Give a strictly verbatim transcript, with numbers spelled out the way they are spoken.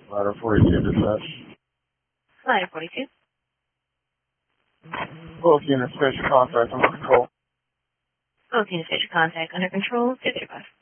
Ladder forty-two dispatch. Ladder forty-two. Both units, station contact under control. Both units, station contact under control. two thirty-five.